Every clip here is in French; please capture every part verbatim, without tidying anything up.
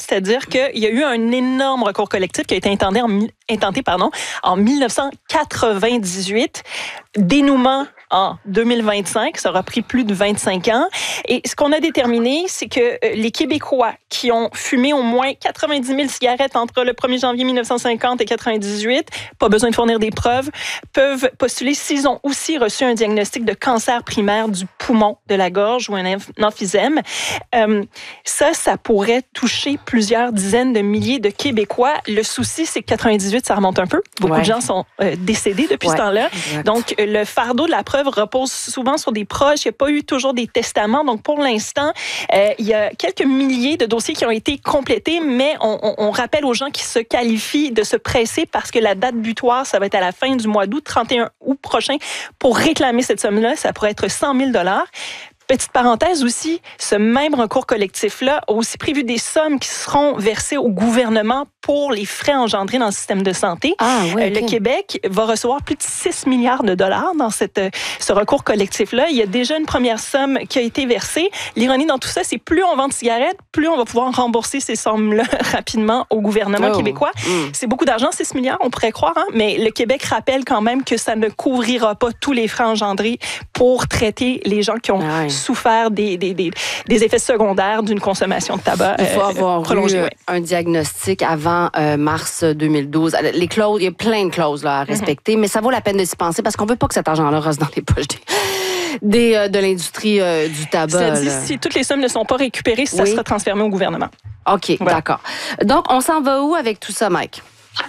c'est-à-dire qu'il y a eu un énorme recours collectif qui a été intenté en, intenté, pardon, en dix-neuf cent quatre-vingt-dix-huit. Dénouement en deux mille vingt-cinq, ça aura pris plus de vingt-cinq ans. Et ce qu'on a déterminé, c'est que les Québécois qui ont fumé au moins quatre-vingt-dix mille cigarettes entre le premier janvier mille neuf cent cinquante et quatre-vingt-dix-huit, pas besoin de fournir des preuves, peuvent postuler s'ils ont aussi reçu un diagnostic de cancer primaire du poumon, de la gorge ou un emphysème. Euh, ça, ça pourrait toucher plusieurs dizaines de milliers de Québécois. Le souci, c'est que quatre-vingt-dix-huit, ça remonte un peu. Beaucoup ouais. de gens sont euh, décédés depuis ouais. ce temps-là. Exact. Donc, le fardeau de la preuve repose souvent sur des proches. Il n'y a pas eu toujours des testaments. Donc, pour l'instant, euh, il y a quelques milliers de dossiers qui ont été complétés, mais on, on, on rappelle aux gens qui se qualifient de se presser parce que la date butoir, ça va être à la fin du mois d'août, trente et un août prochain, pour réclamer cette somme-là. Ça pourrait être cent mille dollars. Petite parenthèse aussi, ce même recours collectif-là a aussi prévu des sommes qui seront versées au gouvernement pour les frais engendrés dans le système de santé. Ah, oui, okay. Le Québec va recevoir plus de six milliards de dollars dans cette, ce recours collectif-là. Il y a déjà une première somme qui a été versée. L'ironie dans tout ça, c'est plus on vend de cigarettes, plus on va pouvoir rembourser ces sommes-là rapidement au gouvernement oh. québécois. Mm. C'est beaucoup d'argent, six milliards, on pourrait croire, hein? Mais le Québec rappelle quand même que ça ne couvrira pas tous les frais engendrés pour traiter les gens qui ont ah, oui. souffert des, des, des, des effets secondaires d'une consommation de tabac Il faut avoir euh, prolongée. eu Ouais. un diagnostic avant euh, mars deux mille douze. Les clauses, il y a plein de clauses là, à respecter, mm-hmm. mais ça vaut la peine de s'y penser parce qu'on veut pas que cet argent-là reste dans les poches des, des, euh, de l'industrie euh, du tabac. Ça dit, si toutes les sommes ne sont pas récupérées, ça oui. sera transféré au gouvernement. OK, ouais. d'accord. Donc, on s'en va où avec tout ça, Mike?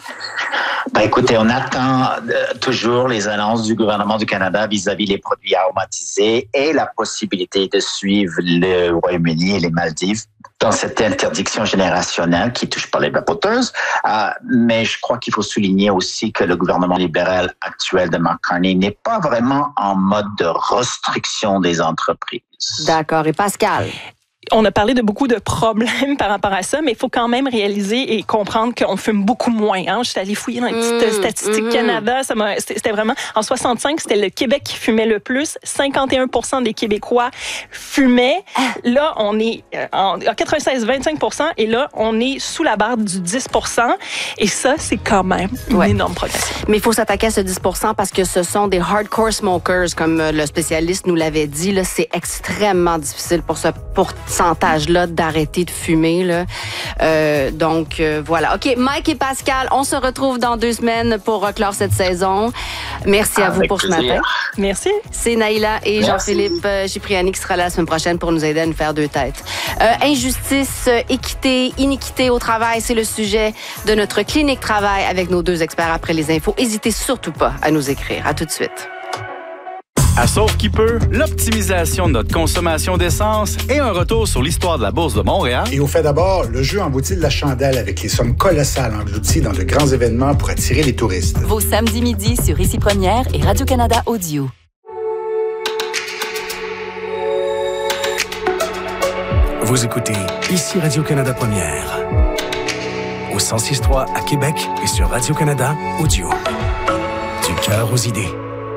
Ben écoutez, on attend euh, toujours les annonces du gouvernement du Canada vis-à-vis les produits aromatisés et la possibilité de suivre le Royaume-Uni et les Maldives dans cette interdiction générationnelle qui touche pas les vapoteuses. Euh, mais je crois qu'il faut souligner aussi que le gouvernement libéral actuel de Mark Carney n'est pas vraiment en mode de restriction des entreprises. D'accord. Et Pascal? On a parlé de beaucoup de problèmes par rapport à ça, mais il faut quand même réaliser et comprendre qu'on fume beaucoup moins. Hein? Je suis allée fouiller dans les petites mmh, statistiques mmh. Canada. Ça m'a, c'était vraiment... En soixante-cinq, c'était le Québec qui fumait le plus. cinquante et un pour cent des Québécois fumaient. Là, on est en quatre-vingt-seize virgule vingt-cinq pour cent et là, on est sous la barre du dix pour cent. Et ça, c'est quand même une ouais. énorme progression. Mais il faut s'attaquer à ce dix pour cent parce que ce sont des hardcore smokers, comme le spécialiste nous l'avait dit. Là, c'est extrêmement difficile pour ce pourcentage-là d'arrêter de fumer. Là. Euh, donc, euh, voilà. OK, Mike et Pascal, on se retrouve dans deux semaines pour clore cette saison. Merci à Avec vous pour plaisir. ce matin. Merci. C'est Naïla et Merci. Jean-Philippe Cipriani qui sera là la semaine prochaine pour nous aider à nous faire deux têtes. Euh, injustice, équité, iniquité au travail, c'est le sujet de notre clinique travail avec nos deux experts après les infos. N'hésitez surtout pas à nous écrire. À tout de suite. À Sauve qui peut, l'optimisation de notre consommation d'essence et un retour sur l'histoire de la Bourse de Montréal. Et au fait d'abord, le jeu emboutit de la chandelle avec les sommes colossales englouties dans de grands événements pour attirer les touristes. Vos samedis midi sur Ici Première et Radio-Canada Audio. Vous écoutez Ici Radio-Canada Première. Au cent six virgule trois à Québec et sur Radio-Canada Audio. Du cœur aux idées.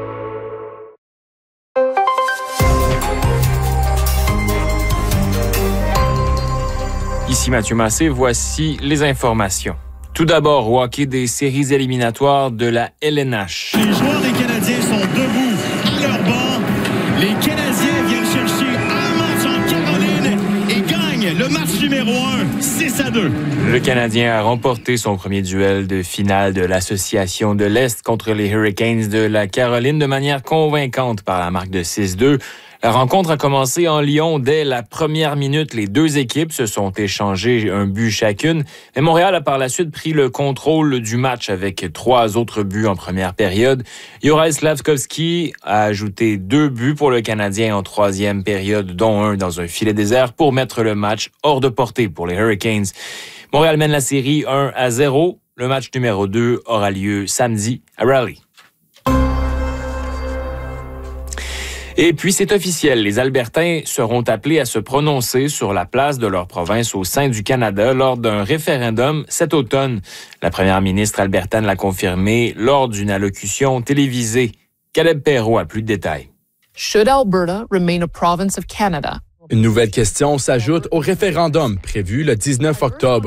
Ici Mathieu Massé, voici les informations. Tout d'abord, au hockey des séries éliminatoires de la L N H. Les joueurs des Canadiens sont debout à leur banc. Les Canadiens viennent chercher un match en Caroline et gagnent le match numéro un, six à deux. Le Canadien a remporté son premier duel de finale de l'Association de l'Est contre les Hurricanes de la Caroline de manière convaincante par la marque de six deux. La rencontre a commencé en Lyon dès la première minute. Les deux équipes se sont échangées un but chacune. Mais Montréal a par la suite pris le contrôle du match avec trois autres buts en première période. Juraj Slafkovský a ajouté deux buts pour le Canadien en troisième période, dont un dans un filet désert pour mettre le match hors de portée pour les Hurricanes. Montréal mène la série un à zéro. Le match numéro deux aura lieu samedi à Raleigh. Et puis, c'est officiel, les Albertains seront appelés à se prononcer sur la place de leur province au sein du Canada lors d'un référendum cet automne. La première ministre albertaine l'a confirmé lors d'une allocution télévisée. Caleb Perrault a plus de détails. Should Alberta remain a province of Canada? Une nouvelle question s'ajoute au référendum prévu le dix-neuf octobre.